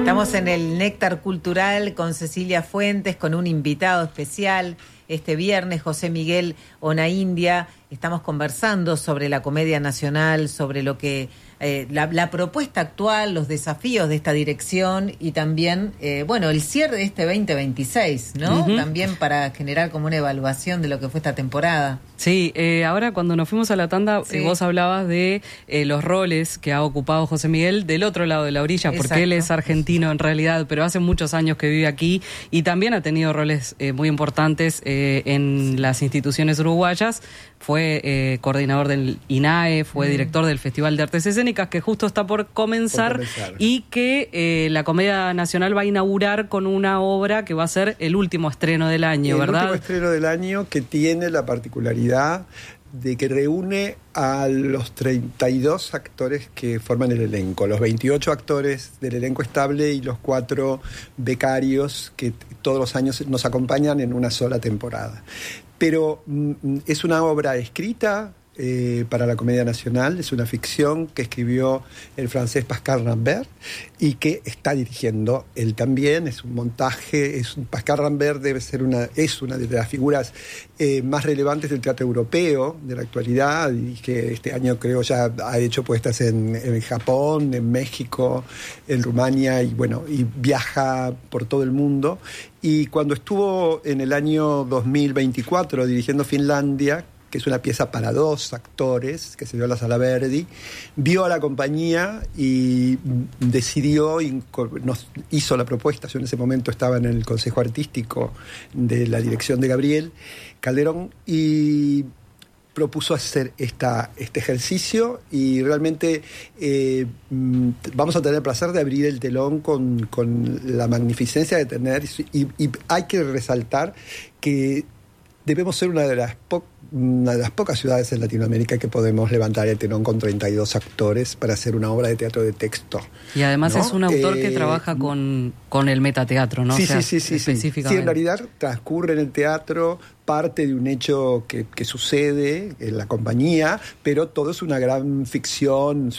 Estamos en el Néctar Cultural con Cecilia Fuentes, con un invitado especial. Este viernes, José Miguel Onaindia, estamos conversando sobre la Comedia Nacional, sobre lo que la propuesta actual, los desafíos de esta dirección y también, el cierre de este 2026, ¿no? Uh-huh. También para generar como una evaluación de lo que fue esta temporada. Sí, ahora cuando nos fuimos a la tanda, sí, vos hablabas de los roles que ha ocupado José Miguel del otro lado de la orilla, porque Exacto. Él es argentino en realidad, pero hace muchos años que vive aquí y también ha tenido roles muy importantes en las instituciones uruguayas. Fue coordinador del INAE, fue director del Festival de Artes Escénicas, que justo está por comenzar. Y que la Comedia Nacional va a inaugurar con una obra que va a ser el último estreno del año, ¿verdad? El último estreno del año, que tiene la particularidad de que reúne a los 32 actores que forman el elenco, los 28 actores del elenco estable y los 4 becarios que todos los años nos acompañan en una sola temporada. Pero es una obra escrita para la Comedia Nacional, es una ficción que escribió el francés Pascal Rambert y que está dirigiendo él también. Es un montaje, Pascal Rambert es una de las figuras más relevantes del teatro europeo de la actualidad, y que este año creo ya ha hecho puestas en Japón, en México, en Rumania, y viaja por todo el mundo. Y cuando estuvo en el año 2024 dirigiendo Finlandia, que es una pieza para 2 actores, que se dio a la Sala Verdi, vio a la compañía y decidió, nos hizo la propuesta. Yo en ese momento estaba en el Consejo Artístico de la dirección de Gabriel Calderón y propuso hacer este ejercicio, y realmente vamos a tener el placer de abrir el telón con la magnificencia de tener, y hay que resaltar que debemos ser una de las pocas ciudades en Latinoamérica que podemos levantar el telón con 32 actores para hacer una obra de teatro de texto. Y además, ¿no? Es un autor que trabaja con el metateatro, ¿no? Sí, o sea, sí. Específicamente. Sí, en realidad transcurre en el teatro, parte de un hecho que sucede en la compañía, pero todo es una gran ficción,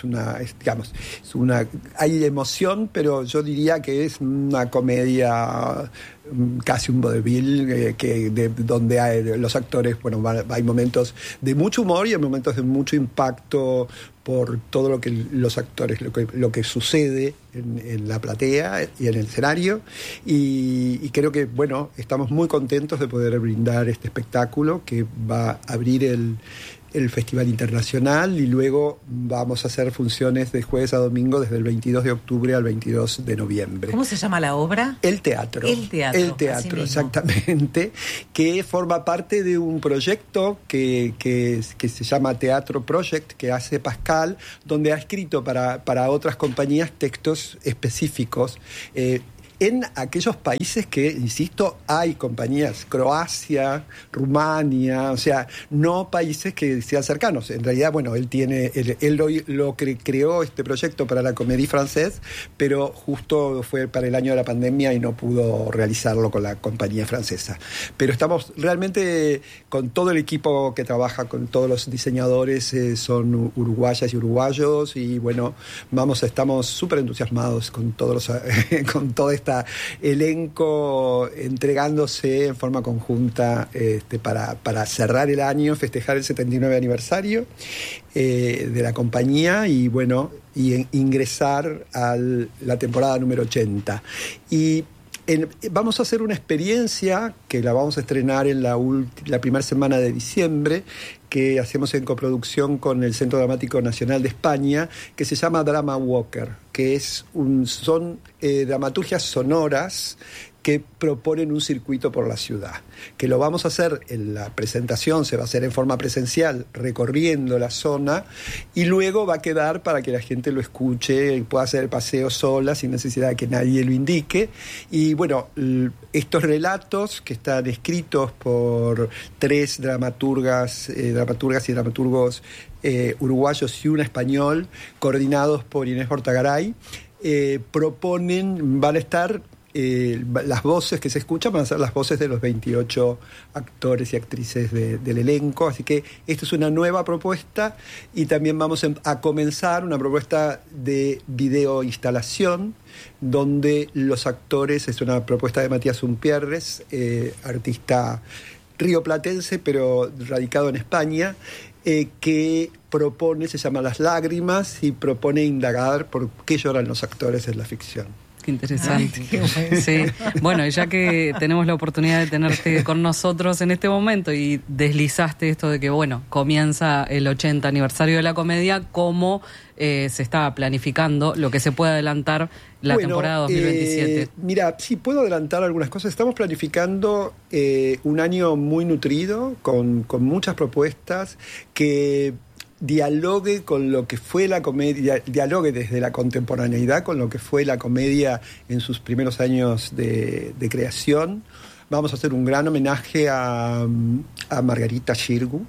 hay emoción, pero yo diría que es una comedia, casi un vodevil, donde los actores, hay momentos de mucho humor y hay momentos de mucho impacto por todo lo que los actores, lo que sucede en la platea y en el escenario, y creo que estamos muy contentos de poder brindar este espectáculo que va a abrir el Festival Internacional, y luego vamos a hacer funciones de jueves a domingo desde el 22 de octubre al 22 de noviembre. ¿Cómo se llama la obra? El teatro, exactamente, que forma parte de un proyecto que se llama Teatro Project, que hace Pascal, donde ha escrito para otras compañías textos específicos en aquellos países que, insisto, hay compañías, Croacia, Rumania, o sea, no países que sean cercanos. En realidad, él creó este proyecto para la Comédie Française, pero justo fue para el año de la pandemia y no pudo realizarlo con la compañía francesa. Pero estamos realmente con todo el equipo que trabaja, con todos los diseñadores, son uruguayas y uruguayos, y estamos súper entusiasmados con con toda esta elenco entregándose en forma conjunta para cerrar el año, festejar el 79 aniversario de la compañía y ingresar a la temporada número 80. Y vamos a hacer una experiencia que la vamos a estrenar en la primera semana de diciembre, que hacemos en coproducción con el Centro Dramático Nacional de España, que se llama Drama Walker, que son dramaturgias sonoras que proponen un circuito por la ciudad, que lo vamos a hacer en la presentación, se va a hacer en forma presencial, recorriendo la zona, y luego va a quedar para que la gente lo escuche y pueda hacer el paseo sola, sin necesidad de que nadie lo indique. Y estos relatos, que están escritos por 3 dramaturgas y dramaturgos uruguayos y un español, coordinados por Inés Hortagaray, van a estar las voces que se escuchan van a ser las voces de los 28 actores y actrices del elenco, así que esto es una nueva propuesta y también vamos a comenzar una propuesta de video instalación donde los actores, es una propuesta de Matías Umpierres, artista rioplatense pero radicado en España, que propone, se llama Las Lágrimas y propone indagar por qué lloran los actores en la ficción. Qué interesante. Sí. Bueno, y ya que tenemos la oportunidad de tenerte con nosotros en este momento y deslizaste esto de que, bueno, comienza el 80 aniversario de la comedia, ¿cómo se está planificando lo que se puede adelantar la temporada 2027? Mira, sí, puedo adelantar algunas cosas. Estamos planificando un año muy nutrido, con muchas propuestas que dialogue con lo que fue la comedia, dialogue desde la contemporaneidad con lo que fue la comedia en sus primeros años de creación. Vamos a hacer un gran homenaje a Margarita Xirgu,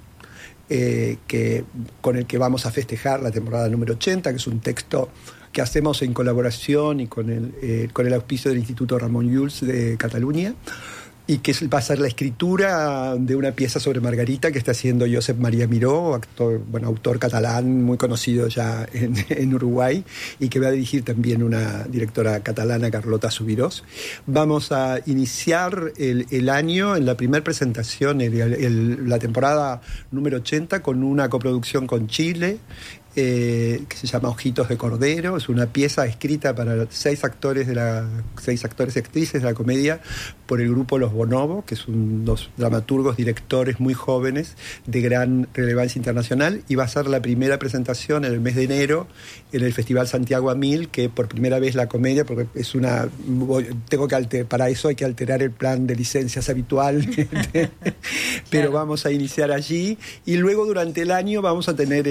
con el que vamos a festejar la temporada número 80, que es un texto que hacemos en colaboración y con el auspicio del Instituto Ramon Llull de Cataluña, y que va a ser la escritura de una pieza sobre Margarita que está haciendo Josep María Miró, autor catalán muy conocido ya en Uruguay, y que va a dirigir también una directora catalana, Carlota Subirós. Vamos a iniciar el año en la primera presentación, la temporada número 80, con una coproducción con Chile, que se llama Ojitos de Cordero. Es una pieza escrita para 6 actores y actrices de la comedia por el grupo Los Bonobo, que son 2 dramaturgos, directores muy jóvenes de gran relevancia internacional, y va a ser la primera presentación en el mes de enero en el Festival Santiago a 1000, que por primera vez la comedia, porque para eso hay que alterar el plan de licencias habitual, pero vamos a iniciar allí, y luego durante el año vamos a tener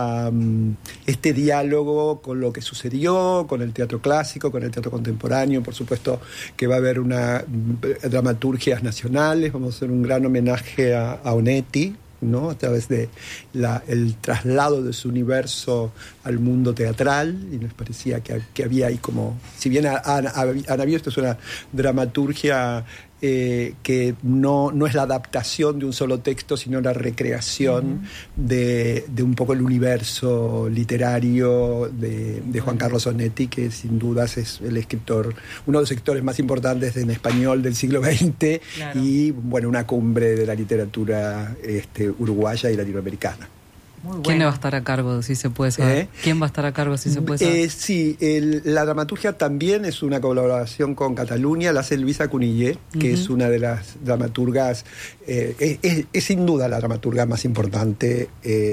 este diálogo con lo que sucedió, con el teatro clásico, con el teatro contemporáneo. Por supuesto que va a haber dramaturgias nacionales, vamos a hacer un gran homenaje a Onetti, ¿no? A través de el traslado de su universo al mundo teatral, y nos parecía que había ahí como, si bien han abierto, es una dramaturgia que no es la adaptación de un solo texto, sino la recreación de un poco el universo literario de Juan Carlos Onetti, que sin dudas es el escritor, uno de los escritores más importantes en español del siglo XX, claro. Y bueno, una cumbre de la literatura uruguaya y latinoamericana. ¿Quién va a estar a cargo, si se puede saber? ¿Quién va a estar a cargo, si se puede saber? Sí, la dramaturgia también es una colaboración con Cataluña, la hace Luisa Cunillé, que es una de las dramaturgas, es sin duda la dramaturga más importante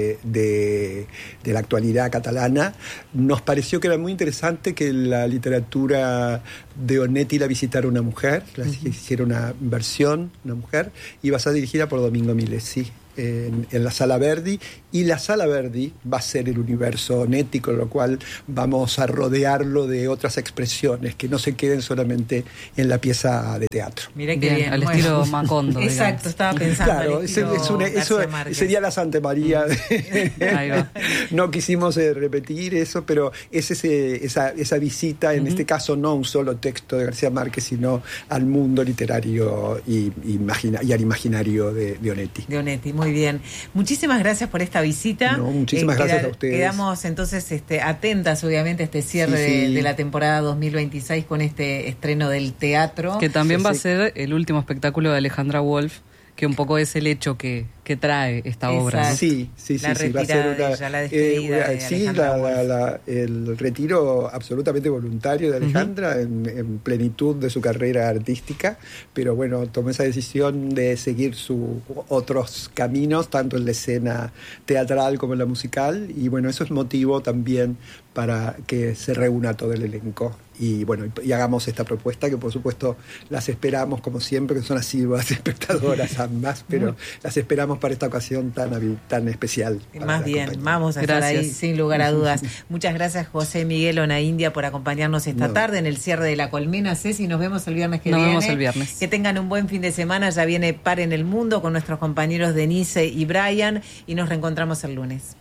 de la actualidad catalana. Nos pareció que era muy interesante que la literatura de Onetti la visitara una mujer, hiciera una versión, una mujer, y va a ser dirigida por Domingo Milesi en la Sala Verdi, y la Sala Verdi va a ser el universo Onetti, con lo cual vamos a rodearlo de otras expresiones que no se queden solamente en la pieza de teatro. Mirá que bien, al estilo Macondo. Exacto, estaba pensando. Claro, eso sería la Santa María. Ahí va. No quisimos repetir eso, pero es esa visita, en este caso no a un solo texto de García Márquez, sino al mundo literario y al imaginario de Onetti. De Onetti, muy bien. Muchísimas gracias por esta visita. No, muchísimas gracias a ustedes. Quedamos entonces atentas, obviamente, a este cierre de la temporada 2026 con este estreno del teatro. Que también va a ser el último espectáculo de Alejandra Wolf, que un poco es el hecho que trae esta obra, ¿no? Sí, la retirada va a ser la despedida el retiro absolutamente voluntario de Alejandra en plenitud de su carrera artística, pero bueno, tomó esa decisión de seguir sus otros caminos, tanto en la escena teatral como en la musical, y bueno, eso es motivo también para que se reúna todo el elenco y bueno, y hagamos esta propuesta, que por supuesto las esperamos como siempre, que son asiduas espectadoras ambas, pero las esperamos para esta ocasión tan especial. Más bien, compañía. Vamos a estar ahí sin lugar a dudas. Muchas gracias, José Miguel Onaindia, por acompañarnos esta tarde en el cierre de La Colmena. Ceci, nos vemos el viernes que viene. Nos vemos el viernes. Que tengan un buen fin de semana. Ya viene Par en el Mundo con nuestros compañeros Denise y Brian, y nos reencontramos el lunes.